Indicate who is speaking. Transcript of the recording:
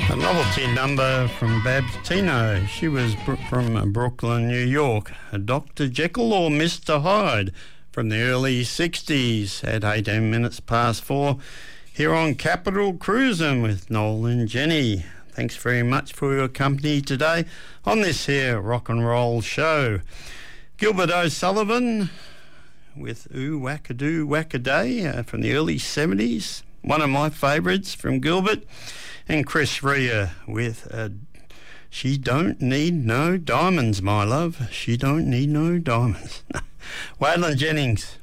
Speaker 1: A novelty number from Babs Tino. She was from Brooklyn, New York. Dr. Jekyll or Mr. Hyde from the early 60s at 18 minutes past 4 here on Capital Cruising with Noel and Jenny. Thanks very much for your company today on this here rock and roll show. Gilbert O'Sullivan with Ooh Wackadoo Wackaday from the early 70s. One of my favourites from Gilbert. And Chris Rea with She Don't Need No Diamonds, My Love. She Don't Need No Diamonds. Waylon Jennings.